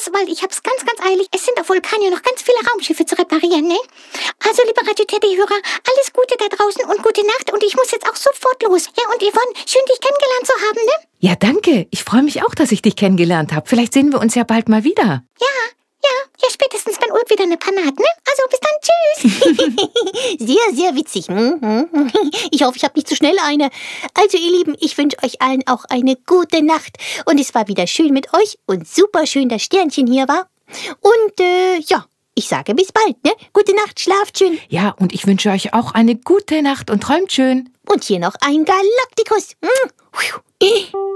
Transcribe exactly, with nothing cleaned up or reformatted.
los, weil ich hab's ganz, ganz eilig. Es sind auf Vulkanion noch ganz viele Raumschiffe zu reparieren, ne? Also, liebe Radio Teddy-Hörer, alles Gute da draußen und gute Nacht. Und ich muss jetzt auch sofort los. Ja, und Yvonne, schön, dich kennengelernt zu haben, ne? Ja, danke. Ich freue mich auch, dass ich dich kennengelernt habe. Vielleicht sehen wir uns ja bald mal wieder. Ja, ja, ja, spätestens, wenn Ulf wieder eine Panne hat, ne? Also, bis dann, tschüss. Sehr, sehr witzig. Ich hoffe, ich habe nicht zu schnell eine. Also, ihr Lieben, ich wünsche euch allen auch eine gute Nacht. Und es war wieder schön mit euch und super schön, dass Sternchen hier war. Und, äh, ja, ich sage bis bald, ne? Gute Nacht, schlaft schön. Ja, und ich wünsche euch auch eine gute Nacht und träumt schön. Und hier noch ein Galaktikus.